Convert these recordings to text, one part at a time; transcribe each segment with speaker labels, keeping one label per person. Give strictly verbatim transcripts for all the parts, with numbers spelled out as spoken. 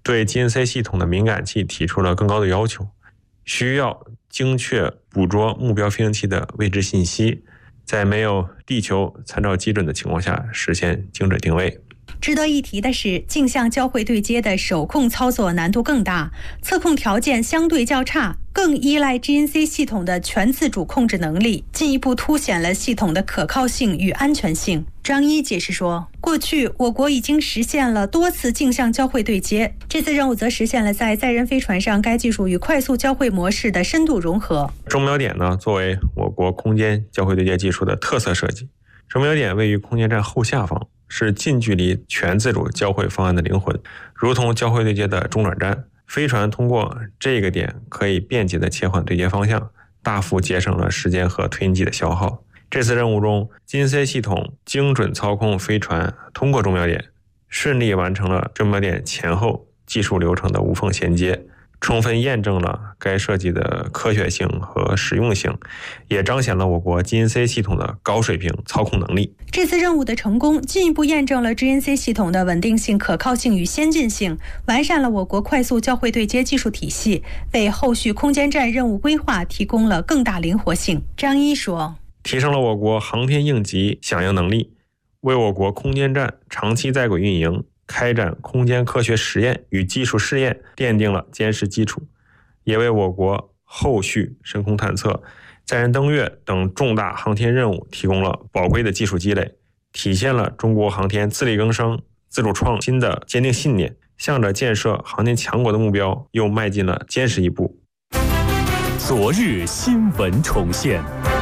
Speaker 1: 对 G N C 系统的敏感器提出了更高的要求，需要精确捕捉目标飞行器的位置信息，在没有地球参照基准的情况下实现精准定位。
Speaker 2: 值得一提的是，镜像交会对接的手控操作难度更大，测控条件相对较差，更依赖 G N C 系统的全自主控制能力，进一步凸显了系统的可靠性与安全性。张一解释说，过去我国已经实现了多次镜像交会对接，这次任务则实现了在载人飞船上该技术与快速交会模式的深度融合。
Speaker 1: 中瞄点呢，作为我国空间交会对接技术的特色设计，中瞄点位于空间站后下方，是近距离全自主交会方案的灵魂，如同交会对接的中转站。飞船通过这个点可以便捷地切换对接方向，大幅节省了时间和推进剂的消耗。这次任务中 G N C 系统精准操控飞船通过中瞄点，顺利完成了中瞄点前后技术流程的无缝衔接，充分验证了该设计的科学性和实用性，也彰显了我国 G N C 系统的高水平操控能力。
Speaker 2: 这次任务的成功进一步验证了 G N C 系统的稳定性、可靠性与先进性，完善了我国快速交会对接技术体系，为后续空间站任务规划提供了更大灵活性。张一说，
Speaker 1: 提升了我国航天应急响应能力，为我国空间站长期在轨运营、开展空间科学实验与技术试验奠定了坚实基础，也为我国后续深空探测、载人登月等重大航天任务提供了宝贵的技术积累，体现了中国航天自力更生、自主创新的坚定信念，向着建设航天强国的目标又迈进了坚实一步。
Speaker 3: 昨日新闻重现，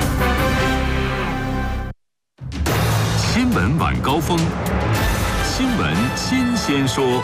Speaker 3: 新闻晚高峰，新闻新鲜说。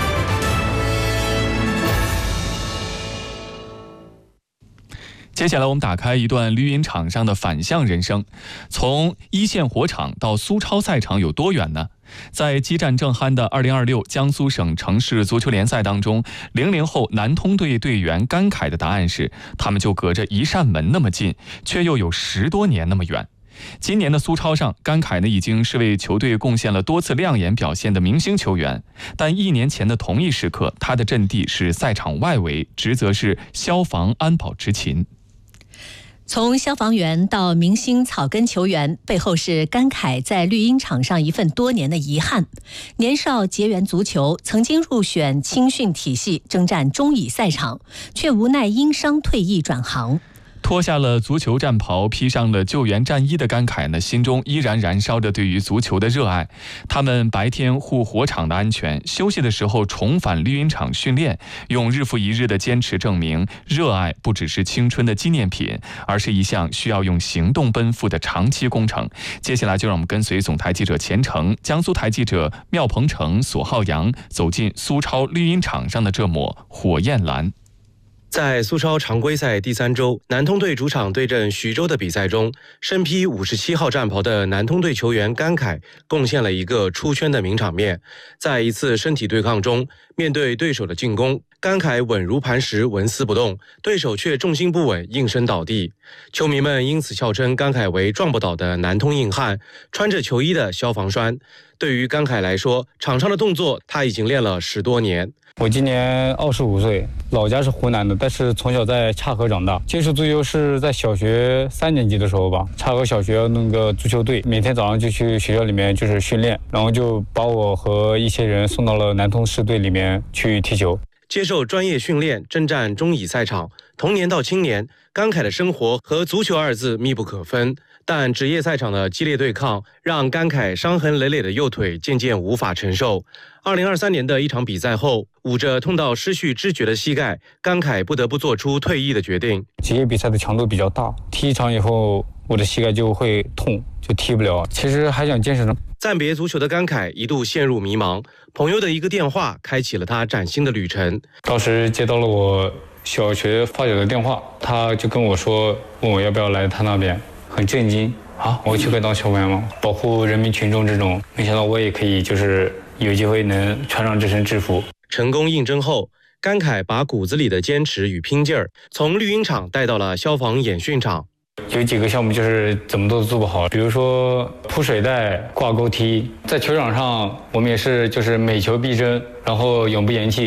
Speaker 4: 接下来我们打开一段绿茵场上的反向人生。从一线火场到苏超赛场有多远呢？在激战正酣的二零二六江苏省城市足球联赛当中，零零后南通队队员甘凯的答案是，他们就隔着一扇门那么近，却又有十多年那么远。今年的苏超上，甘凯呢已经是为球队贡献了多次亮眼表现的明星球员，但一年前的同一时刻，他的阵地是赛场外围，职责是消防安保执勤。
Speaker 5: 从消防员到明星草根球员，背后是甘凯在绿茵场上一份多年的遗憾。年少结缘足球，曾经入选青训体系，征战中乙赛场，却无奈因伤退役转行。
Speaker 4: 脱下了足球战袍，披上了救援战衣的甘凯呢，心中依然燃烧着对于足球的热爱。他们白天护火场的安全，休息的时候重返绿茵场训练，用日复一日的坚持证明，热爱不只是青春的纪念品，而是一项需要用行动奔赴的长期工程。接下来就让我们跟随总台记者钱程、江苏台记者廖鹏程、索浩洋走进苏超绿茵场上的这抹火焰蓝。
Speaker 6: 在苏超常规赛第三周，南通队主场对阵徐州的比赛中，身披五十七号战袍的南通队球员甘凯贡献了一个出圈的名场面。在一次身体对抗中，面对对手的进攻，甘凯稳如磐石，纹丝不动，对手却重心不稳，应声倒地。球迷们因此笑称甘凯为撞不倒的南通硬汉，穿着球衣的消防栓。对于甘凯来说，场上的动作他已经练了十多年。
Speaker 7: 我今年二十五岁，老家是湖南的，但是从小在岔河长大。接触足球是在小学三年级的时候吧，岔河小学那个足球队，每天早上就去学校里面就是训练，然后就把我和一些人送到了南通市队里面去踢球。
Speaker 6: 接受专业训练，征战中乙赛场，童年到青年，甘凯的生活和足球二字密不可分。但职业赛场的激烈对抗，让甘凯伤痕累累的右腿渐渐无法承受。二零二三年的一场比赛后，捂着痛到失去知觉的膝盖，甘凯不得不做出退役的决定。
Speaker 7: 职业比赛的强度比较大，踢一场以后，我的膝盖就会痛，就踢不了。其实还想坚持呢。
Speaker 6: 暂别足球的甘凯一度陷入迷茫，朋友的一个电话开启了他崭新的旅程。
Speaker 7: 当时接到了我小学发小的电话，他就跟我说，问我要不要来他那边，很震惊啊！我去可以当消防员吗？保护人民群众这种，没想到我也可以，就是有机会能穿上这身制服。
Speaker 6: 成功应征后，甘凯把骨子里的坚持与拼劲儿，从绿茵场带到了消防演训场。
Speaker 7: 有几个项目就是怎么都做不好，比如说铺水带、挂钩踢。在球场上，我们也是就是每球必争，然后永不言弃。